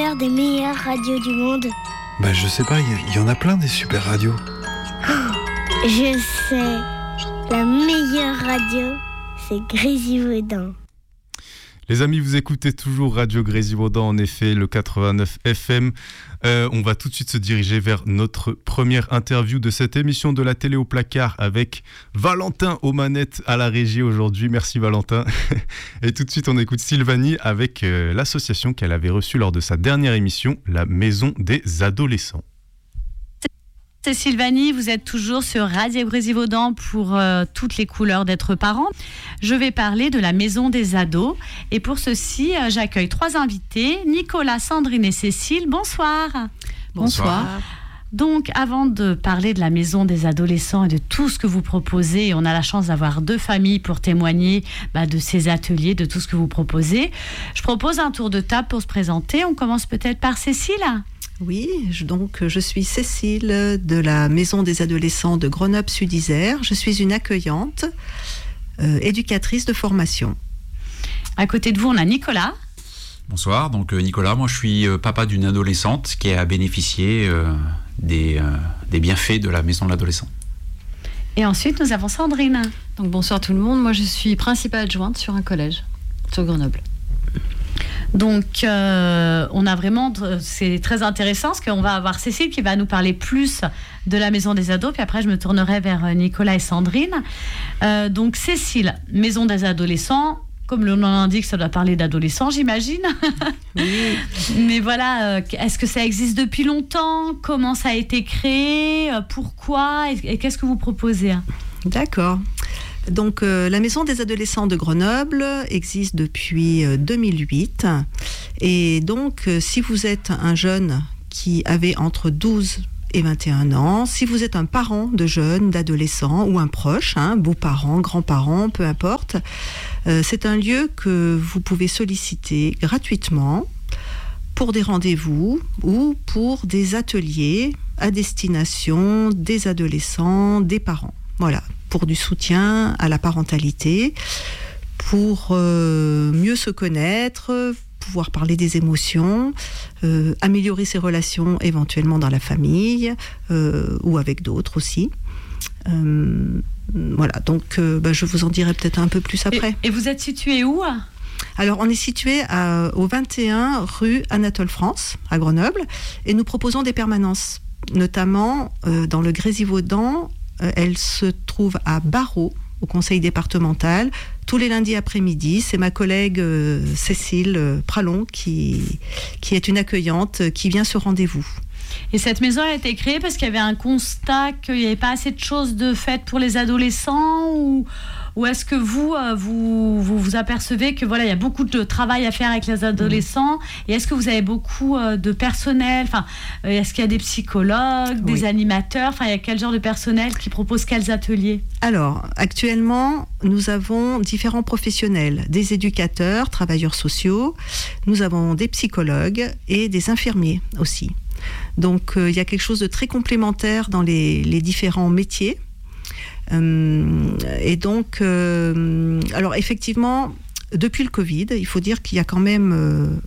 meilleure des meilleures radios du monde? Je sais pas, il y en a plein des super radios. Je sais, la meilleure radio, c'est Grésivaudan. Les amis, vous écoutez toujours Radio Grésivaudan, en effet, le 89 FM. On va tout de suite se diriger vers notre première interview de cette émission de la télé au placard avec Valentin aux manettes à la régie aujourd'hui. Merci Valentin. Et tout de suite, on écoute Sylvanie avec l'association qu'elle avait reçue lors de sa dernière émission, la Maison des Adolescents. C'est Sylvanie, vous êtes toujours sur Radio Grésivaudan pour toutes les couleurs d'être parent. Je vais parler de la Maison des Ados et pour ceci, j'accueille 3 invités, Nicolas, Sandrine et Cécile. Bonsoir. Bonsoir. Donc, avant de parler de la Maison des Adolescents et de tout ce que vous proposez, on a la chance d'avoir 2 familles pour témoigner de ces ateliers, de tout ce que vous proposez. Je propose un tour de table pour se présenter. On commence peut-être par Cécile. Oui, je suis Cécile de la Maison des Adolescents de Grenoble-Sud-Isère. Je suis une accueillante, éducatrice de formation. À côté de vous, on a Nicolas. Bonsoir, donc Nicolas, moi je suis papa d'une adolescente qui a bénéficié des bienfaits de la Maison de l'Adolescent. Et ensuite, nous avons Sandrine. Donc bonsoir tout le monde, moi je suis principale adjointe sur un collège, sur Grenoble. Donc, on a vraiment, c'est très intéressant parce qu'on va avoir Cécile qui va nous parler plus de la Maison des Ados, puis après je me tournerai vers Nicolas et Sandrine. Donc Cécile, Maison des Adolescents, comme le nom l'indique, ça doit parler d'adolescents, j'imagine. Oui. Mais voilà, est-ce que ça existe depuis longtemps? Comment ça a été créé? Pourquoi? Et qu'est-ce que vous proposez? D'accord. Donc, la Maison des Adolescents de Grenoble existe depuis 2008. Et donc, si vous êtes un jeune qui avait entre 12 et 21 ans, si vous êtes un parent de jeunes, d'adolescents ou un proche, beaux-parents, grands-parents, peu importe, c'est un lieu que vous pouvez solliciter gratuitement pour des rendez-vous ou pour des ateliers à destination des adolescents, des parents. Voilà, pour du soutien à la parentalité, pour mieux se connaître, pouvoir parler des émotions, améliorer ses relations éventuellement dans la famille ou avec d'autres aussi. Voilà, donc je vous en dirai peut-être un peu plus après. Et vous êtes situé où ? Alors, on est situé au 21 rue Anatole France, à Grenoble, et nous proposons des permanences, notamment dans le Grésivaudan. Elle se trouve à Barreau, au conseil départemental, tous les lundis après-midi. C'est ma collègue Cécile Pralon qui est une accueillante qui vient sur rendez-vous. Et cette maison a été créée parce qu'il y avait un constat qu'il n'y avait pas assez de choses de faites pour les adolescents ou est-ce que vous apercevez que voilà, il y a beaucoup de travail à faire avec les adolescents et est-ce que vous avez beaucoup de personnel, est-ce qu'il y a des psychologues, des animateurs, il y a quel genre de personnel qui propose quels ateliers? Alors, actuellement, nous avons différents professionnels, des éducateurs, travailleurs sociaux, nous avons des psychologues et des infirmiers aussi. Donc, il y a quelque chose de très complémentaire dans les différents métiers. Et donc, alors effectivement, depuis le Covid, il faut dire qu'il y a quand même,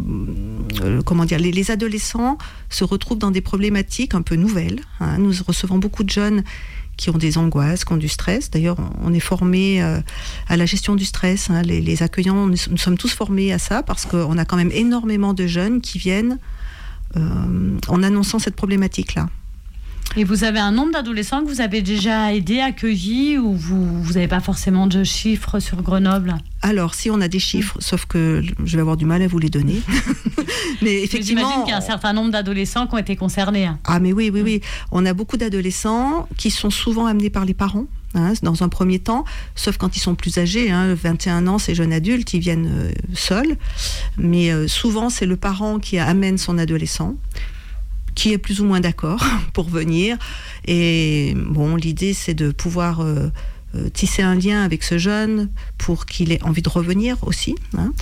les adolescents se retrouvent dans des problématiques un peu nouvelles. Nous recevons beaucoup de jeunes qui ont des angoisses, qui ont du stress. D'ailleurs, on est formés à la gestion du stress. Les accueillants, nous sommes tous formés à ça parce qu'on a quand même énormément de jeunes qui viennent en annonçant cette problématique-là. Et vous avez un nombre d'adolescents que vous avez déjà aidés, accueillis, ou vous n'avez pas forcément de chiffres sur Grenoble? Alors, si on a des chiffres, sauf que je vais avoir du mal à vous les donner. Mais effectivement, j'imagine qu'il y a un certain nombre d'adolescents qui ont été concernés. Ah mais oui. On a beaucoup d'adolescents qui sont souvent amenés par les parents, dans un premier temps, sauf quand ils sont plus âgés. 21 ans, c'est jeunes adultes, ils viennent seuls. Mais souvent, c'est le parent qui amène son adolescent, qui est plus ou moins d'accord pour venir. Et bon, l'idée, c'est de pouvoir tisser un lien avec ce jeune pour qu'il ait envie de revenir aussi.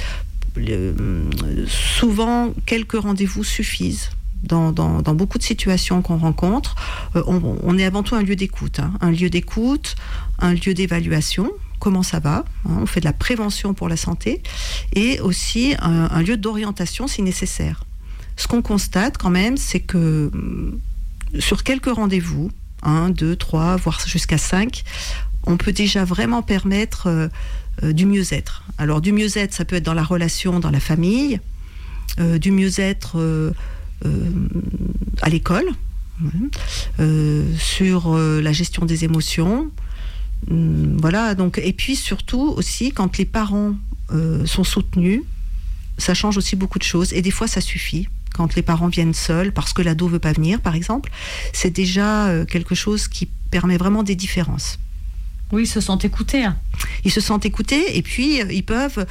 Souvent, quelques rendez-vous suffisent. Dans beaucoup de situations qu'on rencontre, on est avant tout un lieu d'écoute. Un lieu d'écoute, un lieu d'évaluation. Comment ça va? On fait de la prévention pour la santé. Et aussi un lieu d'orientation si nécessaire. ce qu'on constate quand même, c'est que sur quelques rendez-vous, 1, 2, 3, voire jusqu'à 5, on peut déjà vraiment permettre du mieux-être. Alors du mieux-être, ça peut être dans la relation, dans la famille, du mieux-être à l'école, sur la gestion des émotions. Voilà, donc, et puis surtout aussi, quand les parents sont soutenus, ça change aussi beaucoup de choses. Et des fois, ça suffit. Quand les parents viennent seuls, parce que l'ado ne veut pas venir, par exemple, c'est déjà quelque chose qui permet vraiment des différences. Oui, ils se sentent écoutés. Ils se sentent écoutés, et puis ils peuvent...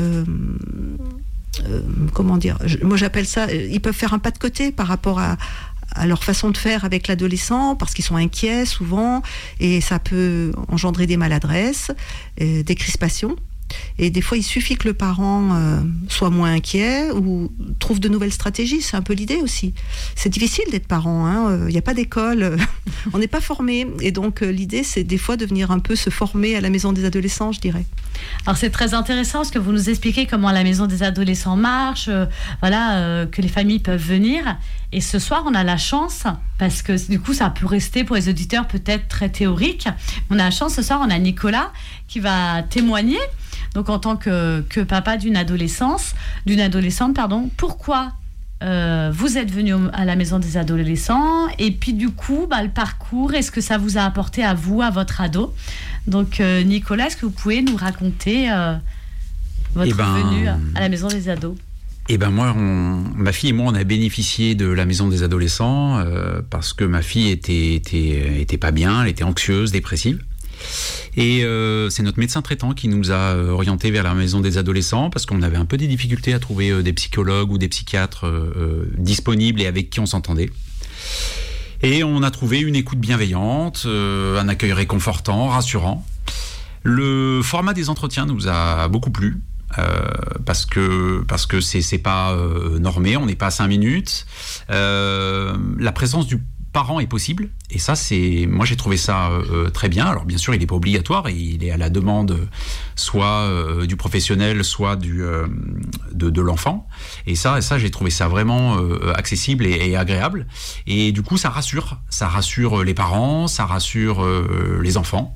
comment dire, moi j'appelle ça, ils peuvent faire un pas de côté par rapport à leur façon de faire avec l'adolescent, parce qu'ils sont inquiets souvent, et ça peut engendrer des maladresses, des crispations. Et des fois, il suffit que le parent soit moins inquiet ou trouve de nouvelles stratégies. C'est un peu l'idée aussi. C'est difficile d'être parent, hein. Il n'y a pas d'école, on n'est pas formé. Et donc, l'idée, c'est des fois de venir un peu se former à la maison des adolescents, je dirais. Alors, c'est très intéressant parce que vous nous expliquez comment la maison des adolescents marche, que les familles peuvent venir. Et ce soir, on a la chance, parce que du coup, ça peut rester pour les auditeurs peut-être très théorique. On a la chance, ce soir, on a Nicolas qui va témoigner. Donc, en tant que papa d'une adolescente, pourquoi vous êtes venu à la maison des adolescents, et puis du coup, le parcours, est-ce que ça vous a apporté à vous, à votre ado? Donc, Nicolas, est-ce que vous pouvez nous raconter votre venue à la maison des ados? Moi, ma fille et moi, on a bénéficié de la maison des adolescents parce que ma fille était pas bien, elle était anxieuse, dépressive. Et c'est notre médecin traitant qui nous a orientés vers la maison des adolescents parce qu'on avait un peu des difficultés à trouver des psychologues ou des psychiatres disponibles et avec qui on s'entendait. Et on a trouvé une écoute bienveillante, un accueil réconfortant, rassurant. Le format des entretiens nous a beaucoup plu. Parce que c'est pas normé, on n'est pas à 5 minutes. La présence du parent est possible, et ça, moi j'ai trouvé ça très bien. Alors bien sûr, il n'est pas obligatoire, et il est à la demande soit du professionnel, soit de l'enfant. Et ça, j'ai trouvé ça vraiment accessible et agréable. Et du coup, ça rassure les parents, ça rassure les enfants.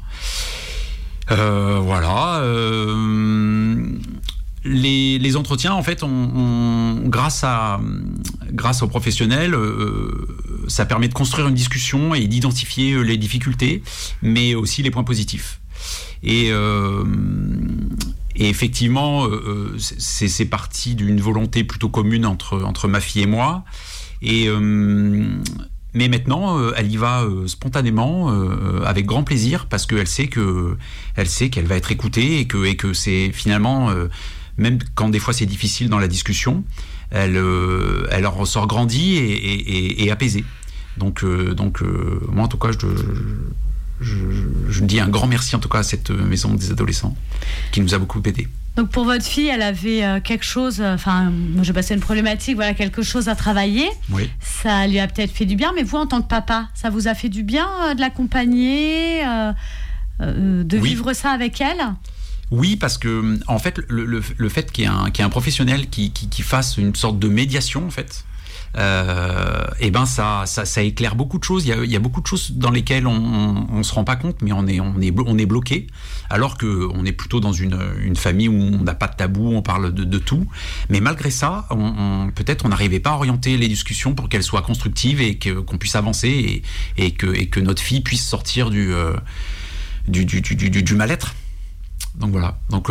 Voilà. Les entretiens, en fait, grâce aux professionnels, ça permet de construire une discussion et d'identifier les difficultés, mais aussi les points positifs. Et effectivement, c'est parti d'une volonté plutôt commune entre ma fille et moi. Mais maintenant, elle y va spontanément, avec grand plaisir, parce qu'elle sait qu'elle va être écoutée et que c'est finalement, même quand des fois c'est difficile dans la discussion, elle en ressort grandie et apaisée. Donc moi en tout cas, je dis un grand merci en tout cas à cette maison des adolescents qui nous a beaucoup aidés. Donc pour votre fille, elle avait quelque chose, moi j'ai passé une problématique, voilà, quelque chose à travailler. Oui. Ça lui a peut-être fait du bien, mais vous en tant que papa, ça vous a fait du bien de l'accompagner, de vivre ça avec elle? Oui, parce que en fait, le fait qu'il y ait un professionnel qui fasse une sorte de médiation, en fait, ça éclaire beaucoup de choses. Il y a beaucoup de choses dans lesquelles on se rend pas compte, mais on est bloqué, alors que on est plutôt dans une famille où on n'a pas de tabou, on parle de tout. Mais malgré ça, peut-être on n'arrivait pas à orienter les discussions pour qu'elles soient constructives et qu'on puisse avancer et que notre fille puisse sortir du mal-être. Donc voilà. Donc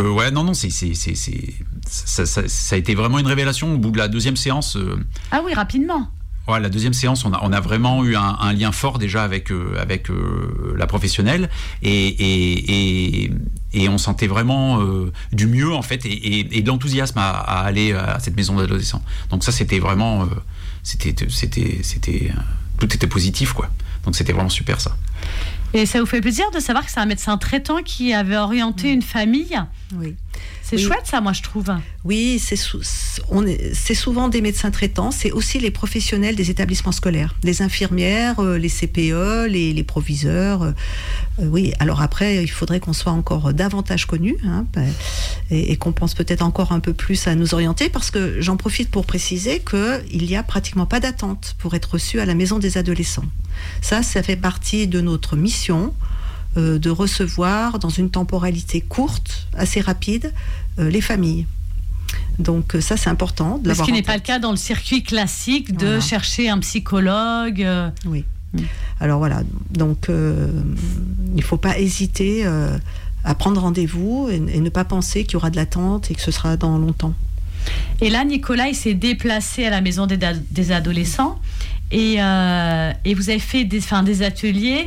ça a été vraiment une révélation au bout de la deuxième séance. Ah oui, rapidement. Ouais, la deuxième séance, on a vraiment eu un lien fort déjà avec la professionnelle et on sentait vraiment du mieux en fait et de l'enthousiasme à aller à cette maison d'adolescents. Donc ça, c'était vraiment, tout était positif quoi. Donc c'était vraiment super ça. Et ça vous fait plaisir de savoir que c'est un médecin traitant qui avait orienté une famille. Oui. C'est chouette ça, moi je trouve. Oui, c'est souvent des médecins traitants, c'est aussi les professionnels des établissements scolaires, les infirmières, les CPE, les proviseurs. Oui, alors après, il faudrait qu'on soit encore davantage connus et qu'on pense peut-être encore un peu plus à nous orienter, parce que j'en profite pour préciser qu'il n'y a pratiquement pas d'attente pour être reçu à la maison des adolescents. Ça fait partie de notre mission, de recevoir dans une temporalité courte, assez rapide, les familles. Donc ça, c'est important de l'avoir. Ce qui n'est pas le cas dans le circuit classique de chercher un psychologue. Oui. Alors voilà, donc il ne faut pas hésiter à prendre rendez-vous et ne pas penser qu'il y aura de l'attente et que ce sera dans longtemps. Et là, Nicolas, il s'est déplacé à la maison des adolescents. Et vous avez fait des ateliers.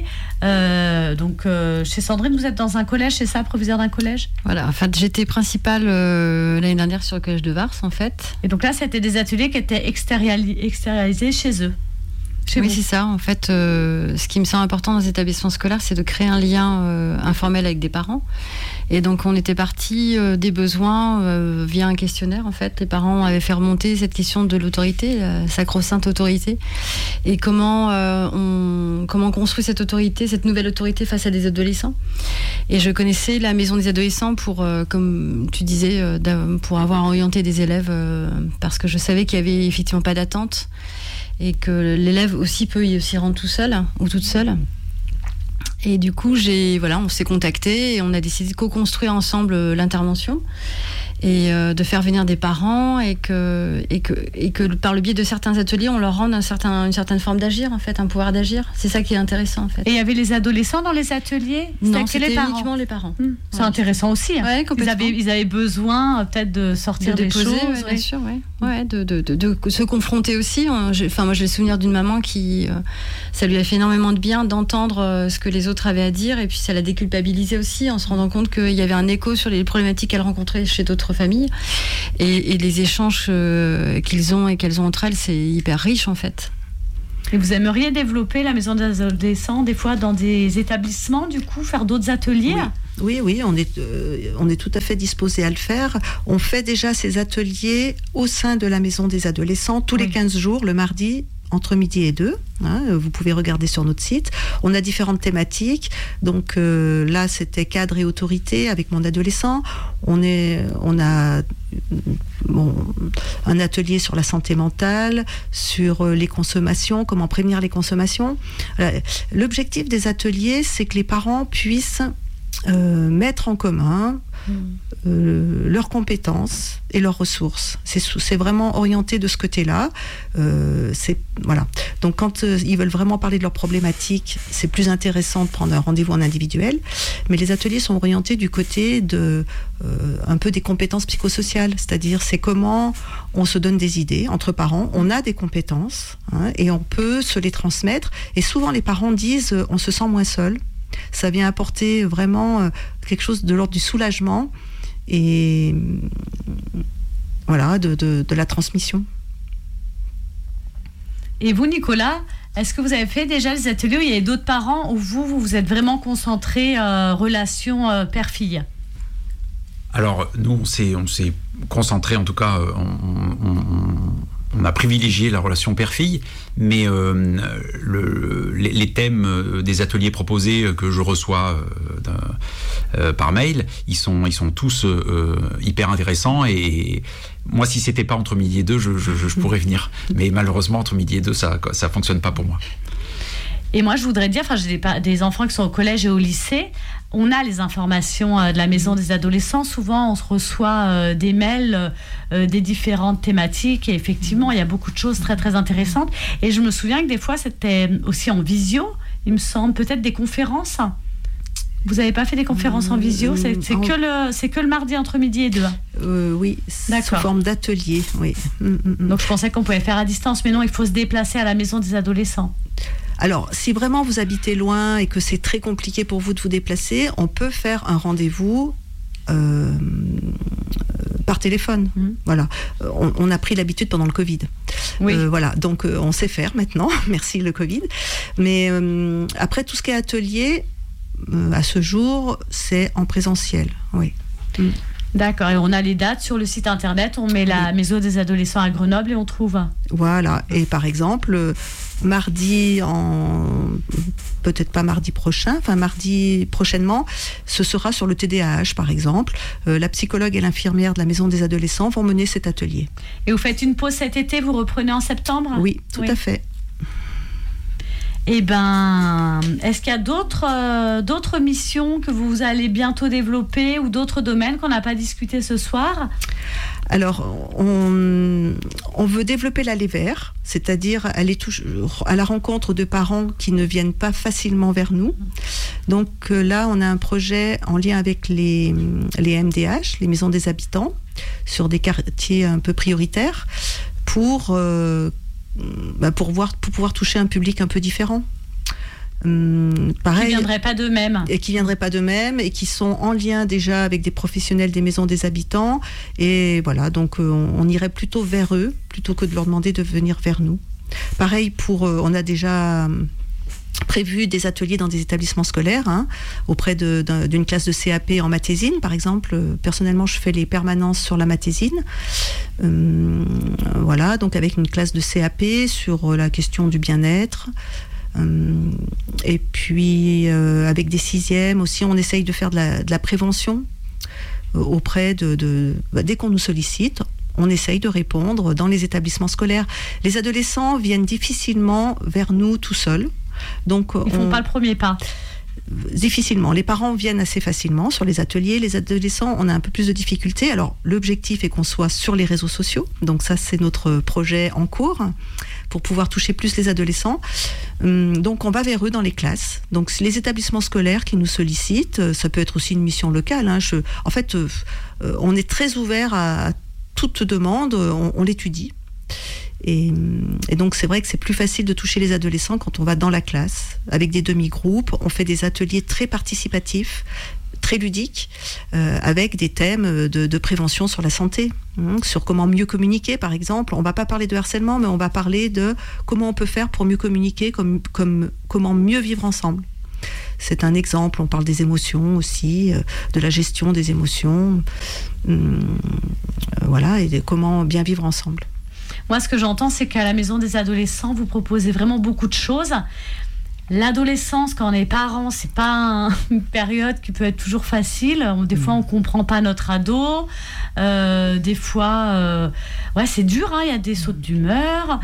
Chez Sandrine, vous êtes dans un collège, c'est ça, proviseur d'un collège ? Voilà, en fait, j'étais principale l'année dernière sur le collège de Vars, en fait. Et donc là, c'était des ateliers qui étaient extériorisés chez eux. Oui, c'est ça. En fait, ce qui me semble important dans les établissements scolaires, c'est de créer un lien informel avec des parents. Et donc, on était parti des besoins via un questionnaire. En fait, les parents avaient fait remonter cette question de l'autorité, la sacro-sainte autorité, et comment on construit cette autorité, cette nouvelle autorité face à des adolescents. Et je connaissais la maison des adolescents pour, comme tu disais, pour avoir orienté des élèves, parce que je savais qu'il y avait effectivement pas d'attente. Et que l'élève aussi peut y s'y rendre tout seul ou toute seule. Et du coup, on s'est contactés et on a décidé de co-construire ensemble l'intervention et de faire venir des parents et que par le biais de certains ateliers, on leur rende une certaine forme d'agir, en fait, un pouvoir d'agir. C'est ça qui est intéressant, en fait. Et il y avait les adolescents dans les ateliers ? Non, c'était uniquement les parents. C'est intéressant aussi. Hein. Ouais, complètement. Ils avaient besoin peut-être de sortir des choses. Bien sûr, de se confronter aussi. Moi, j'ai le souvenir d'une maman qui, ça lui a fait énormément de bien d'entendre ce que les autres avaient à dire, et puis ça l'a déculpabilisée aussi, en se rendant compte qu'il y avait un écho sur les problématiques qu'elle rencontrait chez d'autres familles, et les échanges qu'ils ont et qu'elles ont entre elles, c'est hyper riche en fait. Et vous aimeriez développer la maison des adolescents des fois dans des établissements, du coup, faire d'autres ateliers ? Oui, on est tout à fait disposé à le faire. On fait déjà ces ateliers au sein de la maison des adolescents tous les 15 jours, le mardi, entre midi et 2. Vous pouvez regarder sur notre site. On a différentes thématiques. Donc là, c'était cadre et autorité avec mon adolescent. On a un atelier sur la santé mentale, sur les consommations, comment prévenir les consommations. L'objectif des ateliers, c'est que les parents puissent mettre en commun leurs compétences et leurs ressources. C'est vraiment orienté de ce côté-là. Voilà. Donc quand ils veulent vraiment parler de leurs problématiques, c'est plus intéressant de prendre un rendez-vous en individuel. Mais les ateliers sont orientés du côté de un peu des compétences psychosociales, c'est-à-dire c'est comment on se donne des idées entre parents. On a des compétences et on peut se les transmettre. Et souvent les parents disent on se sent moins seul. Ça vient apporter vraiment quelque chose de l'ordre du soulagement et voilà, de la transmission. Et vous, Nicolas, est-ce que vous avez fait déjà les ateliers où il y a d'autres parents, où vous êtes vraiment concentré relation père-fille ? Alors, nous, on s'est concentré, en tout cas, on a privilégié la relation père-fille, mais les thèmes des ateliers proposés que je reçois par mail, ils sont tous hyper intéressants, et moi, si c'était pas entre midi et 2, je pourrais venir, mais malheureusement entre midi et 2, ça fonctionne pas pour moi. Et moi, je voudrais dire, j'ai des enfants qui sont au collège et au lycée. On a les informations de la maison des adolescents. Souvent, on se reçoit des mails des différentes thématiques. Et effectivement, il y a beaucoup de choses très, très intéressantes. Et je me souviens que des fois, c'était aussi en visio. Il me semble, peut-être des conférences. Vous n'avez pas fait des conférences en visio ? C'est que le mardi entre midi et 2. Oui, sous forme d'atelier. Oui. Donc, je pensais qu'on pouvait faire à distance. Mais non, il faut se déplacer à la maison des adolescents. Alors, si vraiment vous habitez loin et que c'est très compliqué pour vous de vous déplacer, on peut faire un rendez-vous par téléphone. Voilà. On a pris l'habitude pendant le Covid. Oui. Voilà. Donc, on sait faire maintenant. Merci le Covid. Mais après, tout ce qui est atelier, à ce jour, c'est en présentiel, oui. D'accord, et on a les dates sur le site internet, on met la maison des adolescents à Grenoble et on trouve. Voilà, et par exemple, mardi, peut-être pas mardi prochain, enfin mardi prochainement, ce sera sur le TDAH par exemple. La psychologue et l'infirmière de la maison des adolescents vont mener cet atelier. Et vous faites une pause cet été, vous reprenez en septembre ? Oui, tout à fait. Eh ben, est-ce qu'il y a d'autres missions que vous allez bientôt développer ou d'autres domaines qu'on n'a pas discuté ce soir ? Alors, on veut développer l'allée vert, c'est-à-dire aller à la rencontre de parents qui ne viennent pas facilement vers nous. Donc là, on a un projet en lien avec les MDH, les maisons des habitants, sur des quartiers un peu prioritaires, pour pouvoir toucher un public un peu différent. Pareil, qui ne viendraient pas d'eux-mêmes. Et qui viendraient pas d'eux-mêmes et qui sont en lien déjà avec des professionnels des maisons des habitants. Et voilà, donc on irait plutôt vers eux, plutôt que de leur demander de venir vers nous. Pareil, on a déjà prévu des ateliers dans des établissements scolaires, auprès d'une classe de CAP en mathésine, par exemple. Personnellement, je fais les permanences sur la mathésine. Voilà, donc avec une classe de CAP sur la question du bien-être. Et puis, avec des 6e aussi, on essaye de faire de la prévention auprès dès qu'on nous sollicite. On essaye de répondre dans les établissements scolaires. Les adolescents viennent difficilement vers nous tout seuls. Donc, ils ne font pas le premier pas. Difficilement. Les parents viennent assez facilement sur les ateliers. Les adolescents, on a un peu plus de difficultés. Alors, l'objectif est qu'on soit sur les réseaux sociaux. Donc ça, c'est notre projet en cours pour pouvoir toucher plus les adolescents. Donc, on va vers eux dans les classes. Donc, les établissements scolaires qui nous sollicitent, ça peut être aussi une mission locale. En fait, on est très ouvert à toute demande. On l'étudie. Et donc c'est vrai que c'est plus facile de toucher les adolescents quand on va dans la classe, avec des demi-groupes. On fait des ateliers très participatifs, très ludiques, avec des thèmes de prévention sur la santé, sur comment mieux communiquer par exemple. On ne va pas parler de harcèlement, mais on va parler de comment on peut faire pour mieux communiquer, comment mieux vivre ensemble. C'est un exemple. On parle des émotions aussi, de la gestion des émotions, voilà, et de comment bien vivre ensemble. Moi, ce que j'entends, c'est qu'à la maison des adolescents, vous proposez vraiment beaucoup de choses. L'adolescence, quand on est parent, c'est pas une période qui peut être toujours facile. Des fois, on comprend pas notre ado. Des fois, c'est dur. Il y a des sautes d'humeur.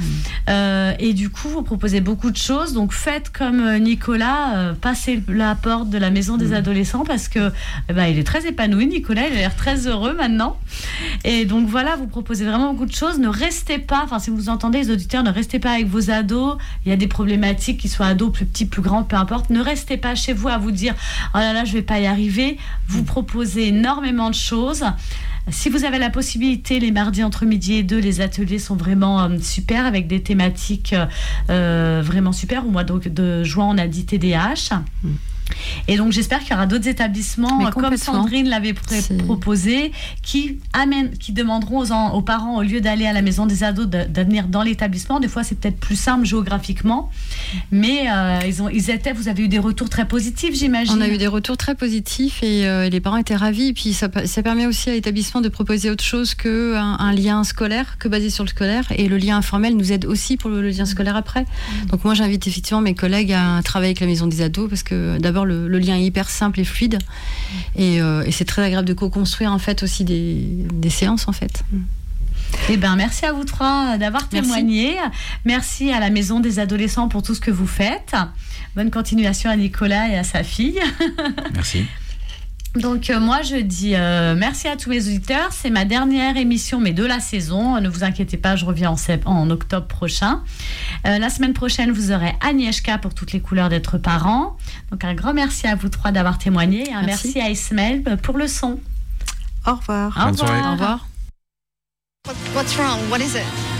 Et du coup, vous proposez beaucoup de choses. Donc, faites comme Nicolas, passez la porte de la maison des adolescents parce que il est très épanoui. Nicolas, il a l'air très heureux maintenant. Et donc voilà, vous proposez vraiment beaucoup de choses. Ne restez pas. Enfin, si vous entendez les auditeurs, ne restez pas avec vos ados. Il y a des problématiques qui soient ados plus petits, plus grands, peu importe. Ne restez pas chez vous à vous dire oh là là, je vais pas y arriver. Vous proposez énormément de choses. Si vous avez la possibilité, les mardis entre midi et 2, les ateliers sont vraiment super avec des thématiques vraiment super. Au mois de juin, on a dit TDAH. Et donc j'espère qu'il y aura d'autres établissements comme Sandrine l'avait proposé qui demanderont aux parents, au lieu d'aller à la maison des ados, de venir dans l'établissement. Des fois c'est peut-être plus simple géographiquement, mais vous avez eu des retours très positifs, j'imagine. On a eu des retours très positifs et les parents étaient ravis. Et puis ça permet aussi à l'établissement de proposer autre chose qu'un lien scolaire, que basé sur le scolaire, et le lien informel nous aide aussi pour le lien scolaire après. Donc moi j'invite effectivement mes collègues à travailler avec la maison des ados parce que d'abord le lien est hyper simple et fluide et c'est très agréable de co-construire en fait aussi des séances en fait. Eh ben, merci à vous trois d'avoir témoigné. Merci à la Maison des Adolescents pour tout ce que vous faites. Bonne continuation à Nicolas et à sa fille. Merci. Donc moi je dis merci à tous mes auditeurs. C'est ma dernière émission mais de la saison. Ne vous inquiétez pas, je reviens en octobre prochain. La semaine prochaine vous aurez Agnieszka pour toutes les couleurs d'être parent. Donc un grand merci à vous trois d'avoir témoigné et un merci à Ismaël pour le son. Au revoir. Bonne soirée. Au revoir. What's wrong? What is it?